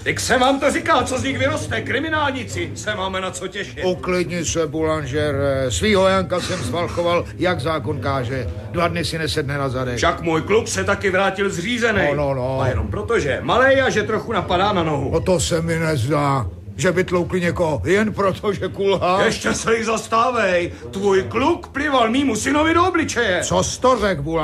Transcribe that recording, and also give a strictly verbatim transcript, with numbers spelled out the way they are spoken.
Tak jsem vám to říkal, co z nich vyroste, kriminálníci, se máme na co těšit. Uklidni se, Boulanger, svýho Janka jsem svalchoval, jak zákon káže. Dva dny si nesedne na zadek. Však můj kluk se taky vrátil zřízený. No, no, no. A jenom proto, že je malej a že trochu napadá na nohu. No to se mi nezdá. Že by tloukli někoho jen proto, že kulhá. Ještě se jich zastávej. Tvůj kluk plival mýmu synovi do obličeje. Co jsi to řek, Boulanger?